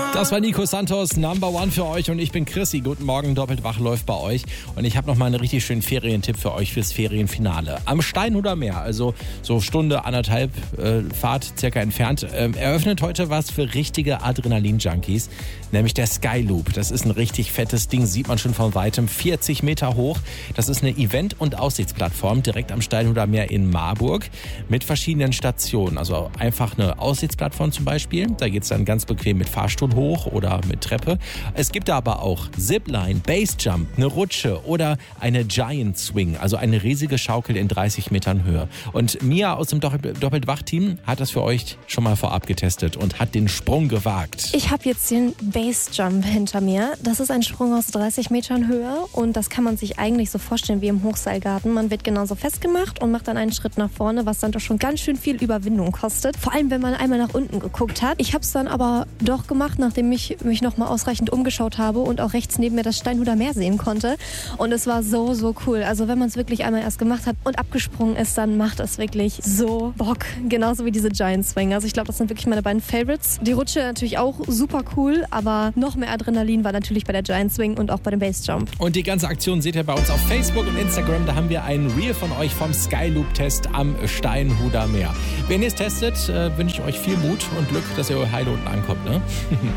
Das war Nico Santos, Number One für euch und ich bin Chrissy. Guten Morgen, doppelt wach läuft bei euch. Und ich habe noch mal einen richtig schönen Ferientipp für euch fürs Ferienfinale. Am Steinhuder Meer, also so Stunde, anderthalb Fahrt circa entfernt, eröffnet heute was für richtige Adrenalin-Junkies, nämlich der Skyloop. Das ist ein richtig fettes Ding, sieht man schon von weitem, 40 Meter hoch. Das ist eine Event- und Aussichtsplattform direkt am Steinhuder Meer in Marburg mit verschiedenen Stationen. Also einfach eine Aussichtsplattform zum Beispiel, da geht es dann ganz bequem mit Fahrstuhl hoch oder mit Treppe. Es gibt da aber auch Zipline, Basejump, eine Rutsche oder eine Giant Swing, also eine riesige Schaukel in 30 Metern Höhe. Und Mia aus dem Doppelt-Wach-Team hat das für euch schon mal vorab getestet und hat den Sprung gewagt. Ich habe jetzt den Basejump hinter mir. Das ist ein Sprung aus 30 Metern Höhe und das kann man sich eigentlich so vorstellen wie im Hochseilgarten. Man wird genauso festgemacht und macht dann einen Schritt nach vorne, was dann doch schon ganz schön viel Überwindung kostet. Vor allem, wenn man einmal nach unten geguckt hat. Ich habe es dann aber doch gemacht, nachdem ich mich noch mal ausreichend umgeschaut habe und auch rechts neben mir das Steinhuder Meer sehen konnte. Und es war so, so cool. Also wenn man es wirklich einmal erst gemacht hat und abgesprungen ist, dann macht es wirklich so Bock. Genauso wie diese Giant Swing. Also ich glaube, das sind wirklich meine beiden Favorites. Die Rutsche natürlich auch super cool, aber noch mehr Adrenalin war natürlich bei der Giant Swing und auch bei dem Basejump. Und die ganze Aktion seht ihr bei uns auf Facebook und Instagram. Da haben wir ein Reel von euch vom Skyloop-Test am Steinhuder Meer. Wenn ihr es testet, wünsche ich euch viel Mut und Glück, dass ihr heil unten ankommt. Ne?